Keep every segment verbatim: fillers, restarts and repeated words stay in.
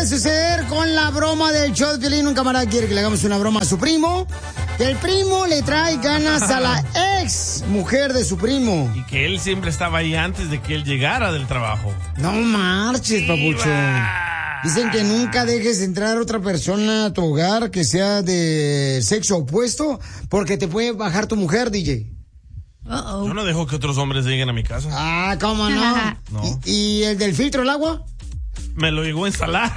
de suceder con la broma del show de Piolín. Un camarada quiere que le hagamos una broma a su primo. Que el primo le trae ganas a la ex mujer de su primo. Y que él siempre estaba ahí antes de que él llegara del trabajo. No marches, papucho. Dicen que nunca dejes entrar a otra persona a tu hogar que sea de sexo opuesto porque te puede bajar tu mujer, D J. Uh-oh. Yo no dejo que otros hombres lleguen a mi casa. Ah, ¿cómo no? No. ¿Y, ¿Y el del filtro del agua? Me lo llegó a instalar.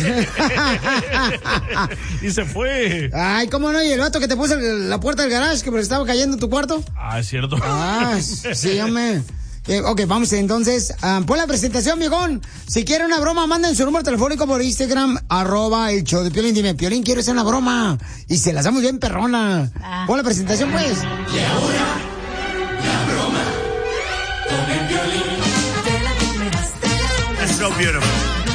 Y se fue. Ay, ¿cómo no? ¿Y el vato que te puso la puerta del garage que estaba cayendo en tu cuarto? Ah, es cierto. Ah, sí, hombre. Eh, ok, vamos entonces. Um, pon la presentación, viejón. Si quiere una broma, manden su número telefónico por Instagram, arroba el show de Piolín. Dime, Piolín, quiero hacer una broma. Y se la hacemos bien perrona. Ah. Pon la presentación, pues. Y ahora, la broma con el Piolín. Te la comerás, te la comerás. It's so beautiful.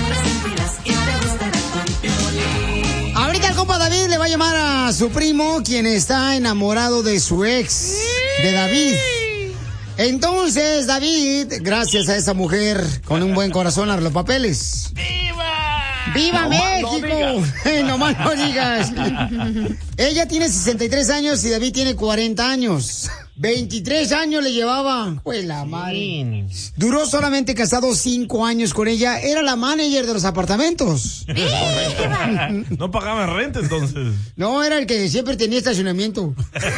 Ahorita el compa David le va a llamar a su primo, quien está enamorado de su ex, de David. Entonces, David, gracias a esa mujer con un buen corazón, a los papeles. ¡Viva! ¡Viva no México! No más no digas. Ella tiene sesenta y tres años y David tiene cuarenta años. veintitrés años le llevaba. Pues la madre. Duró solamente casado cinco años con ella. Era la manager de los apartamentos. No pagaba renta entonces. No, era el que siempre tenía estacionamiento.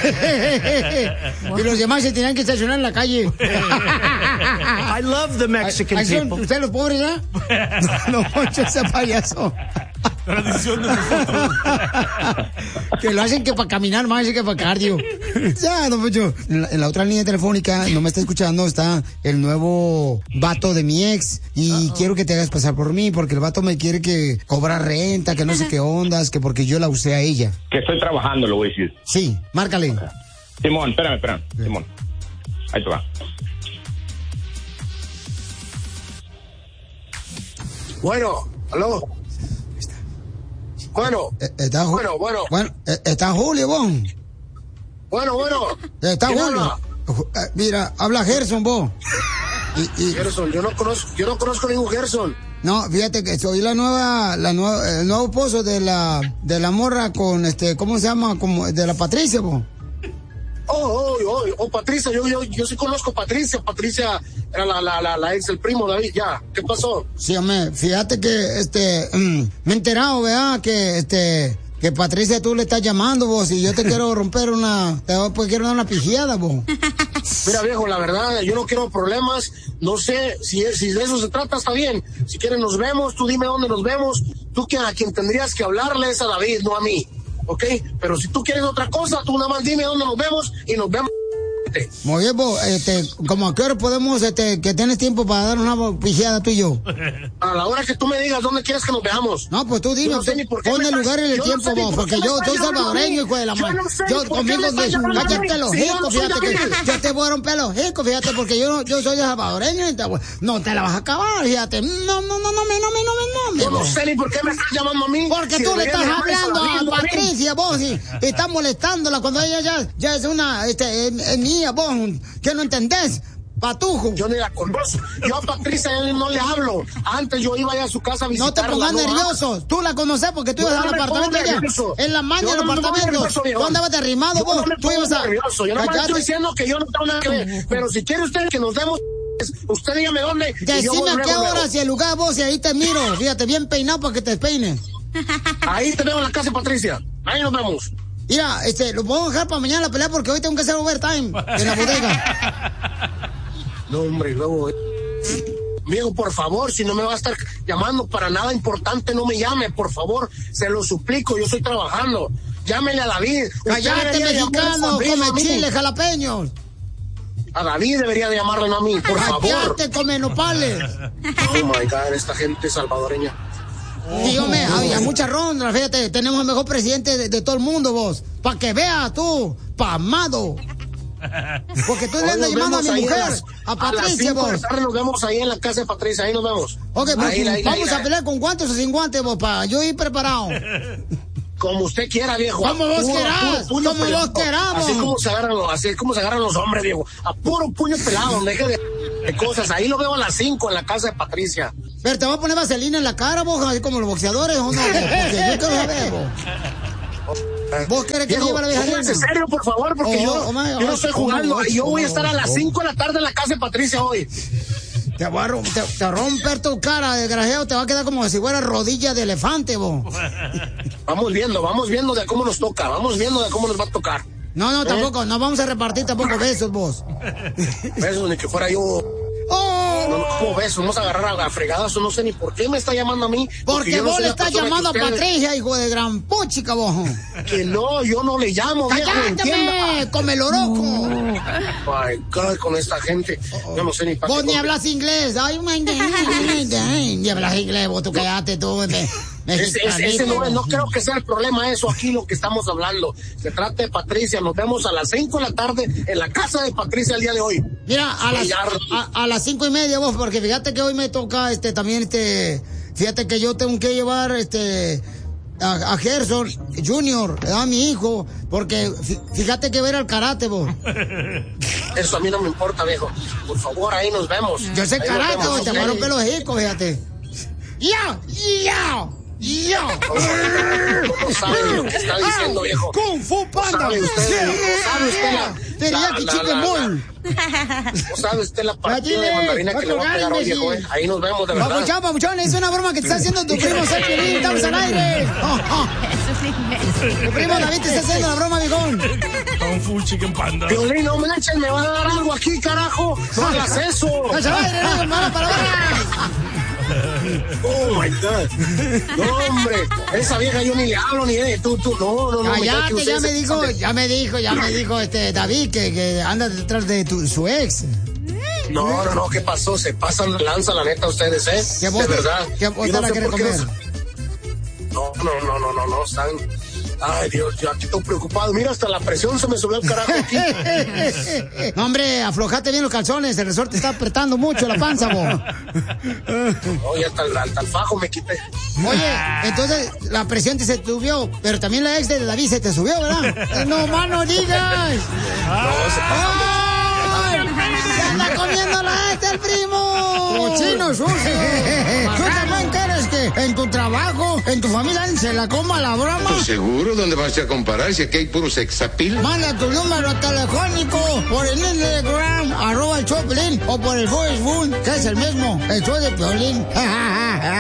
Y los demás se tenían que estacionar en la calle. I love the Mexican people. ¿Ustedes los pobres, ya? No, no, Poncho, ese payaso. Tradición de nosotros. Que lo hacen que para caminar más que para cardio. Ya, don Poncho. En la, en la otra línea telefónica, no me está escuchando, está el nuevo vato de mi ex. Y Uh-oh. quiero que te hagas pasar por mí, porque el vato me quiere que cobrar renta, que no sé qué ondas, que porque yo la usé a ella. Que estoy trabajando, lo voy a decir. Sí, márcale. Okay. Simón, espérame, espérame. Sí. Simón. Ahí te va. Bueno, aló. Bueno, está Ju- bueno, bueno. Bueno, está Julio, vos. Bueno, bueno. Está ¿Quién Julio. habla? Mira, habla Gerson, vos. Y, y... Gerson, yo no conozco, yo no conozco ningún Gerson. No, fíjate que soy la nueva, la nueva, el nuevo esposo de la, de la morra con este, ¿cómo se llama? Como de la Patricia, vos. Oh, oh, oh, oh, Patricia, yo, yo, yo sí conozco a Patricia. Patricia era la, la, la, la ex del primo David, ya. ¿Qué pasó? Sí, hombre, fíjate que, este, mm, me he enterado, ¿verdad? Que, este, que Patricia tú le estás llamando, vos, y yo te quiero romper una, te pues quiero dar una pijiada, vos. Mira, viejo, la verdad, yo no quiero problemas, no sé, si, si de eso se trata, está bien. Si quieres nos vemos, tú dime dónde nos vemos. Tú que a quien tendrías que hablarle es a David, no a mí. ¿Ok? Pero si tú quieres otra cosa, tú nada más dime dónde nos vemos y nos vemos. Muy bien, vos, este, como a qué hora podemos, este, que tienes tiempo para dar una pijeada tú y yo. A la hora que tú me digas dónde quieres que nos veamos. No, pues tú dime, no sé ni por qué pon me el estás- lugar y el yo no tiempo, sé ni vos, por porque qué me yo estás soy llamando a mí. salvadoreño, hijo de la Yo madre. no sé Yo ni por qué conmigo, me estás llamando a mí. cállate los Si yo no hijos, soy fíjate que David. yo te voy a romper los hijos, fíjate, porque yo, yo soy de salvadoreño y te, no te la vas a acabar, fíjate. No, no, no, no me, no me, no me, no me. Yo no vos. sé ni por qué me estás llamando a mí. Porque Si tú le deberías estás llamarles hablando David, a no mí. Patricia, vos, y estás molestándola cuando ella ya, ya es una, este, es, es mía, vos, que no entendés. Patujo. Yo ni la conozco. Yo a Patricia no le hablo. Antes yo iba allá a su casa a No visitarla. te pongas ¿no? nervioso. Tú la conoces porque tú Yo ibas no al me apartamento pongo allá. nervioso. En la maña Yo del no me pongo apartamento. nervioso, viejo. ¿Dónde andabas derrimado Yo vos? no me Tú pongo ibas a... nervioso. Yo no me Cállate. estoy diciendo que yo no tengo nada que ver. Pero si quiere usted que nos demos, usted dígame dónde. y yo Decime voy a qué luego, hora, luego. si el lugar vos, y ahí te miro. Fíjate, bien peinado para que te despeines. Ahí te veo en la casa de Patricia. Ahí nos vemos. Mira, este, lo puedo dejar para mañana la pelea porque hoy tengo que hacer overtime en la bodega. No, hombre, luego... eh. Viejo, por favor, si no me va a estar llamando para nada importante, no me llame, por favor. Se lo suplico, yo estoy trabajando. Llámele a David. Usted Cállate, debería de llamarle a mexicano, Sabrina, come a mí. chile, jalapeños. A David debería de llamarle, no a mí, por favor. Cállate, come nopales. Oh my God, esta gente salvadoreña. Dígame, había muchas rondas, fíjate, tenemos el mejor presidente de, de todo el mundo, vos. Pa' que veas tú, pamado. Porque tú le andas Hoy nos llamando a mi vemos ahí mujer, las- a A las Patricia, cinco de vos. la tarde nos vemos ahí en la casa de Patricia, ahí nos vemos. Ok, pues Ahí, ahí, vamos ahí, a ahí. pelear con guantes o sin guantes, vos, pa' yo ir preparado. Como usted quiera, viejo. Como A vos puro- querás, puro puño como pelado. vos queramos. Así como se agarran los, así es como se agarran los hombres, viejo. A puro puño pelado, deje de, de cosas. Ahí lo veo a las cinco en la casa de Patricia. Pero te va a poner vaselina en la cara, vos, así como los boxeadores, ¿o no? Porque yo quiero saber, vos. ¿Vos querés que Viejo, lleve la vieja? póngase serio, por favor, porque Oh, yo, oh, my, yo oh, no estoy jugando. oh, Yo voy a estar a las oh. cinco de la tarde en la casa de Patricia hoy. Te va a, rom- te, te va a romper tu cara, desgraciado. Te va a quedar como si fuera rodilla de elefante, vos. Vamos viendo, vamos viendo de cómo nos toca. Vamos viendo de cómo nos va a tocar. No, no, ¿Eh? tampoco. No vamos a repartir tampoco besos, vos. Besos, ni que fuera yo. ¡Oh! No, no, ¿cómo besos? Vamos a agarrar a fregadas. No sé ni por qué me está llamando a mí. Porque yo no vos soy le la estás persona llamando a que usted- Patricia, hijo de gran puchica, vos. Que no, yo no le llamo, viejo, entienda. ¡Cállate! ¡Come el oroco! My God, con esta gente. Yo no sé ni para Vos qué. ni hablas inglés. Ay, my God, my God. Ni hablas inglés, vos tú cállate tú. de- Ese, ese, ese no, mexicanito. no creo que sea el problema eso aquí lo que estamos hablando. Se trata de Patricia. Nos vemos a las cinco de la tarde en la casa de Patricia el día de hoy. Mira, a las, Ya- a, a las cinco y media vos, porque fíjate que hoy me toca este también este, fíjate que yo tengo que llevar este a, a Gerson Junior, a mi hijo, porque fí- fíjate que ver al karate vos. Eso a mí no me importa, viejo. Por favor, ahí nos vemos. Yo sé Ahí nos karate, vemos, vos, te ¿ok? voy a romper los hijos, fíjate. ¡Ya! ¡Ya! ¡Ya! No sabe lo que está diciendo, viejo. ¡Kung Fu Panda! sabe usted, no sabe usted la- Teriyaki la- Chicken la- Ball. No sabe usted la partida Dile, de mandarina va que a le va a colgar, pegar hoy, imbécil. viejo, eh. Ahí nos vemos, de verdad. Papuchón, papuchón, es una broma que te está haciendo tu primo Sergio. Estamos al aire. Oh, oh. Tu primo David te está haciendo la broma, viejón. Kung Fu Chicken Panda. Violín, no me echen, me va a dar algo aquí, carajo. No hagas eso. Estamos al aire, no, mala palabra. Oh my God. No, hombre. Esa vieja yo ni le hablo ni de tú, tú. No, no, no. me cae que Cállate, usted ya me se- dijo, ya me dijo, ya me dijo este David que, que anda detrás de tu, su ex. No, no, no, ¿qué pasó? Se pasan de lanza, la neta, ustedes, ¿eh? Que vos de te- verdad. que vos Yo te la sé querés por qué comer. No, no, no, no, no, no, están... Ay, Dios, yo aquí estoy preocupado. Mira, hasta la presión se me subió el carajo aquí. No, hombre, aflojate bien los calzones, el resorte está apretando mucho la panza, vos. Oye, hasta el, hasta el fajo me quité. Oye, entonces la presión te se subió, pero también la ex de David se te subió, ¿verdad? No más no digas. ¡Ay! ¡Se anda comiendo la ex del primo! ¡Cochino sucio! ¿Tú también quieres que en tu trabajo, en tu familia, se la coma la broma? Pues seguro, ¿dónde vas a comparar si aquí hay puro sexapil? Manda tu número telefónico por el Instagram, arroba el Choplin, o por el Facebook, que es el mismo, el show de Piolín.